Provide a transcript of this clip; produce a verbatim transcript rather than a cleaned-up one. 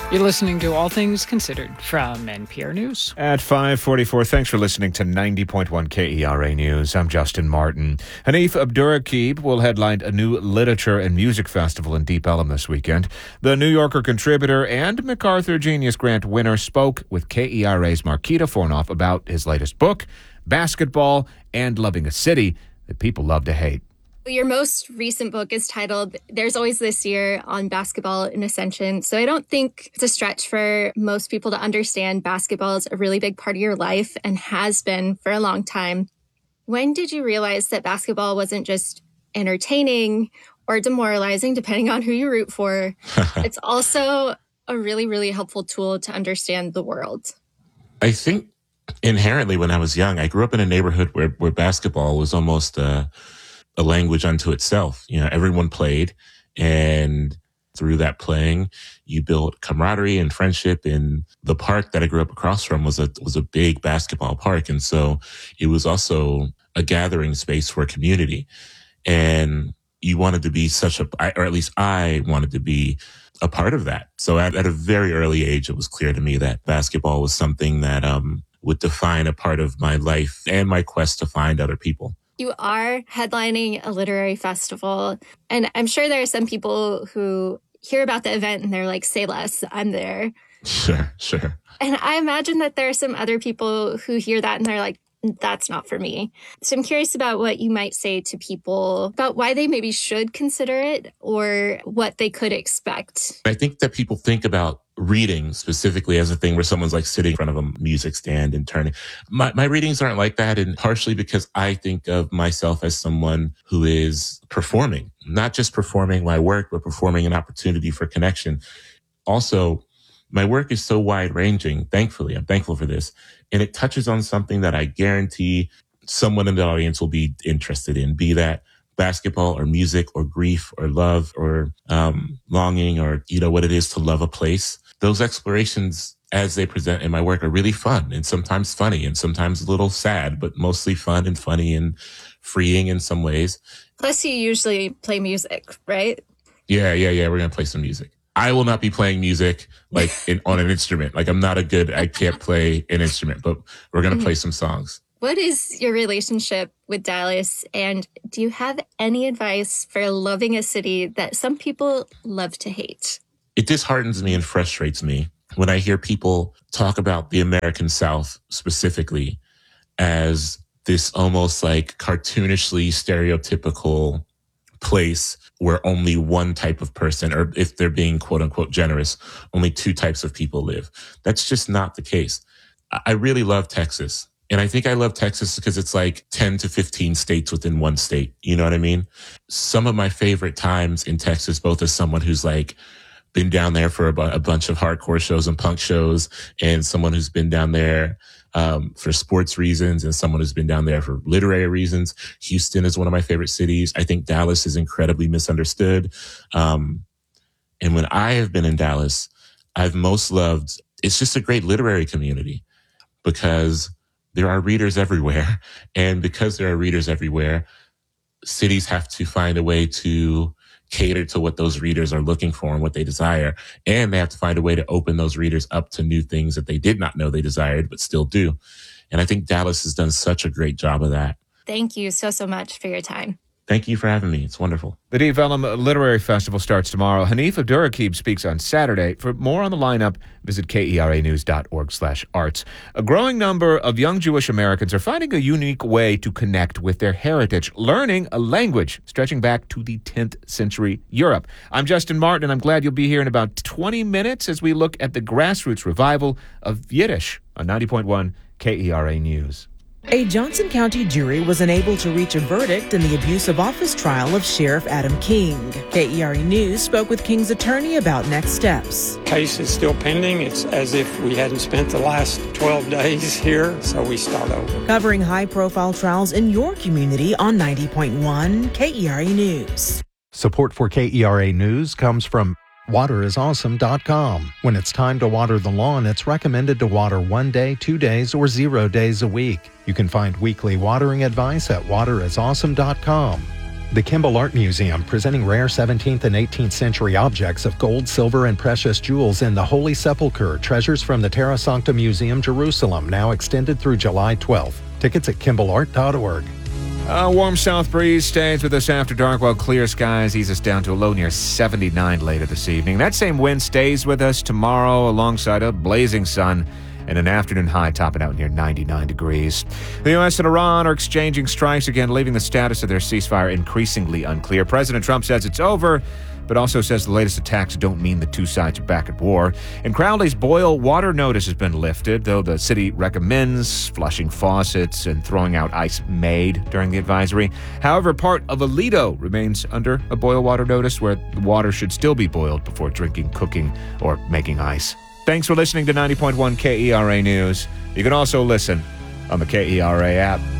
You're listening to All Things Considered from N P R News. At five forty-four, thanks for listening to ninety point one K E R A News. I'm Justin Martin. Hanif Abdurraqib will headline a new literature and music festival in Deep Ellum this weekend. The New Yorker contributor and MacArthur Genius Grant winner spoke with K E R A's Marquita Fornoff about his latest book, basketball, and loving a city that people love to hate. Your most recent book is titled There's Always This Year on Basketball in Ascension. So I don't think it's a stretch for most people to understand basketball is a really big part of your life and has been for a long time. When did you realize that basketball wasn't just entertaining or demoralizing, depending on who you root for? It's also a really, really helpful tool to understand the world. I think inherently when I was young, I grew up in a neighborhood where, where basketball was almost uh, a language unto itself. You know, everyone played, and through that playing, you built camaraderie and friendship. And the park that I grew up across from was a was a big basketball park, and so it was also a gathering space for community. And you wanted to be such a, or at least I wanted to be a part of that. So at, at a very early age, it was clear to me that basketball was something that um, would define a part of my life and my quest to find other people. You are headlining a literary festival, and I'm sure there are some people who hear about the event and they're like, say less, I'm there. Sure, sure. And I imagine that there are some other people who hear that and they're like, that's not for me. So I'm curious about what you might say to people about why they maybe should consider it or what they could expect. I think that people think about reading specifically as a thing where someone's like sitting in front of a music stand and turning. My, my readings aren't like that, and partially because I think of myself as someone who is performing, not just performing my work, but performing an opportunity for connection. Also, my work is so wide ranging, thankfully. I'm thankful for this. And it touches on something that I guarantee someone in the audience will be interested in, be that basketball or music or grief or love or um, longing or, you know, what it is to love a place. Those explorations as they present in my work are really fun and sometimes funny and sometimes a little sad, but mostly fun and funny and freeing in some ways. Plus, you usually play music, right? Yeah, yeah, yeah. We're going to play some music. I will not be playing music like in, on an instrument. Like I'm not a good, I can't play an instrument, but we're going to play some songs. What is your relationship with Dallas? And do you have any advice for loving a city that some people love to hate? It disheartens me and frustrates me when I hear people talk about the American South specifically as this almost like cartoonishly stereotypical place where only one type of person, or if they're being quote unquote generous, only two types of people live. That's just not the case. I really love Texas. And I think I love Texas because it's like ten to fifteen states within one state. You know what I mean? Some of my favorite times in Texas, both as someone who's like been down there for a, bu- a bunch of hardcore shows and punk shows, and someone who's been down there um, for sports reasons, and someone who's been down there for literary reasons. Houston is one of my favorite cities. I think Dallas is incredibly misunderstood. Um, and when I have been in Dallas, I've most loved, it's just a great literary community because there are readers everywhere. And because there are readers everywhere, cities have to find a way to cater to what those readers are looking for and what they desire. And they have to find a way to open those readers up to new things that they did not know they desired, but still do. And I think Dallas has done such a great job of that. Thank you so, so much for your time. Thank you for having me. It's wonderful. The Deep Ellum Literary Festival starts tomorrow. Hanif Abdurraqib speaks on Saturday. For more on the lineup, visit keranews.org slash arts. A growing number of young Jewish Americans are finding a unique way to connect with their heritage, learning a language stretching back to the tenth century Europe. I'm Justin Martin, and I'm glad you'll be here in about twenty minutes as we look at the grassroots revival of Yiddish on ninety point one K E R A News. A Johnson County jury was unable to reach a verdict in the abuse of office trial of Sheriff Adam King. K E R A News spoke with King's attorney about next steps. Case is still pending. It's as if we hadn't spent the last twelve days here, so we start over. Covering high-profile trials in your community on ninety point one K E R A News. Support for K E R A News comes from water is awesome dot com. When it's time to water the lawn, it's recommended to water one day, two days, or zero days a week. You can find weekly watering advice at water is awesome dot com. The Kimball Art Museum, presenting rare seventeenth and eighteenth century objects of gold, silver, and precious jewels in the Holy Sepulchre, treasures from the Terra Sancta Museum, Jerusalem, now extended through July twelfth. Tickets at kimball art dot org. A warm south breeze stays with us after dark, while clear skies ease us down to a low near seventy-nine later this evening. That same wind stays with us tomorrow alongside a blazing sun and an afternoon high topping out near ninety-nine degrees. The U S and Iran are exchanging strikes again, leaving the status of their ceasefire increasingly unclear. President Trump says it's over, but also says the latest attacks don't mean the two sides are back at war. In Crowley's boil water notice has been lifted, though the city recommends flushing faucets and throwing out ice made during the advisory. However, part of Aledo remains under a boil water notice, where the water should still be boiled before drinking, cooking, or making ice. Thanks for listening to ninety point one K E R A News. You can also listen on the K E R A app.